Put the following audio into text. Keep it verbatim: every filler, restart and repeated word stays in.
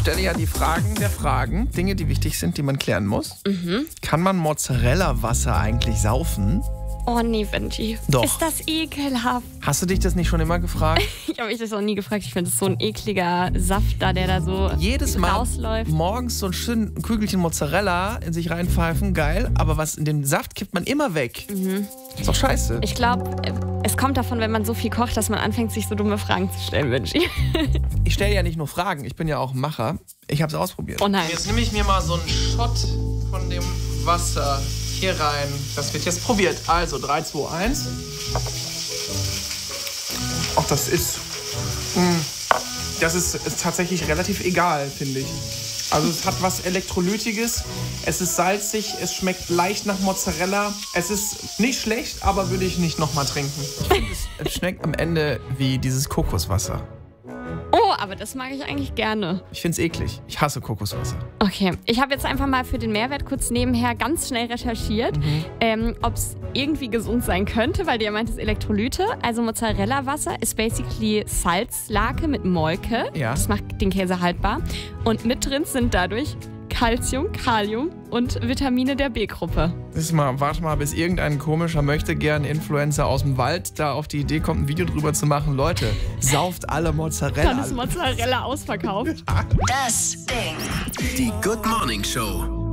stelle ja die Fragen der Fragen, Dinge, die wichtig sind, die man klären muss. Mhm. Kann man Mozzarella-Wasser eigentlich saufen? Oh nee, Benji. Doch. Ist das ekelhaft? Hast du dich das nicht schon immer gefragt? Ich habe mich das auch nie gefragt. Ich finde, das ist so ein ekliger Saft da, der da so Jedes Mal rausläuft. morgens so ein schönes Kügelchen Mozzarella in sich reinpfeifen, geil. Aber was in den Saft kippt man immer weg. Mhm. Ist doch scheiße. Ich glaube, es kommt davon, wenn man so viel kocht, dass man anfängt, sich so dumme Fragen zu stellen, Benji. Ich stelle ja nicht nur Fragen, ich bin ja auch ein Macher. Ich habe es ausprobiert. Oh nein. Jetzt nehme ich mir mal so einen Shot von dem Wasser hier rein. Das wird jetzt probiert. Also drei, zwei, eins. Ach, das ist... Mh, das ist, ist tatsächlich relativ egal, finde ich. Also es hat was Elektrolytiges, es ist salzig, es schmeckt leicht nach Mozzarella. Es ist nicht schlecht, aber würde ich nicht nochmal trinken. Ich finde, es, es schmeckt am Ende wie dieses Kokoswasser. Oh, aber das mag ich eigentlich gerne. Ich finde es eklig. Ich hasse Kokoswasser. Okay, ich habe jetzt einfach mal für den Mehrwert kurz nebenher ganz schnell recherchiert, Mhm. ähm, ob es irgendwie gesund sein könnte, weil du ja meintest Elektrolyte. Also Mozzarella-Wasser ist basically Salzlake mit Molke. Ja. Das macht den Käse haltbar. Und mit drin sind dadurch Calcium, Kalium und Vitamine der B-Gruppe. Das ist mal, warte mal, bis irgendein komischer Möchtegern-Influencer aus dem Wald da auf die Idee kommt, ein Video drüber zu machen. Leute, sauft alle Mozzarella. Dann ist Mozzarella ausverkauft. Das Ding. Die Good Morning Show.